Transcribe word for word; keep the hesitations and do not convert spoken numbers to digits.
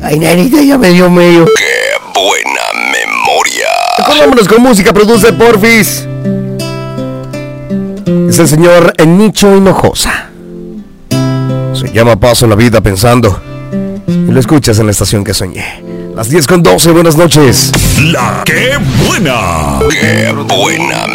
Ay, nenita, ya me dio medio. ¡Qué buena memoria! Vámonos con música, produce Porfis. Es el señor Nicho Hinojosa. Se llama Paso la vida pensando. Y lo escuchas en la estación que soñé. Las diez con doce, buenas noches. La que buena. ¡Qué buena